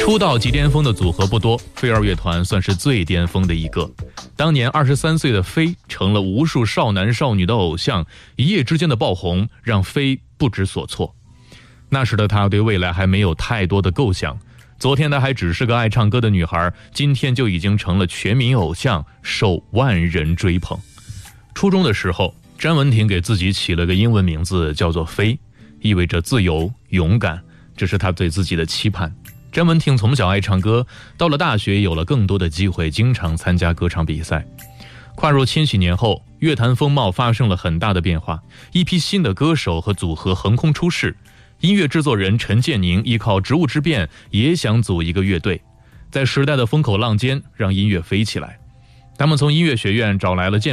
出道即巅峰的组合不多，飞儿乐团算是最巅峰的一个。当年23岁的飞成了无数少男少女的偶像，一夜之间的爆红让飞不知所措。那时的她对未来还没有太多的构想，昨天她还只是个爱唱歌的女孩，今天就已经成了全民偶像，受万人追捧。初中的时候，詹雯婷给自己起了个英文名字叫做飞，意味着自由勇敢，这是她对自己的期盼。詹雯婷从小爱唱歌，到了大学有了更多的机会，经常参加歌唱比赛。跨入千禧年后，乐坛风貌发生了很大的变化，一批新的歌手和组合横空出世。音乐制作人陈建宁依靠职务之便，也想组一个乐队，在时代的风口浪尖让音乐飞起来。他们从音乐学院找来了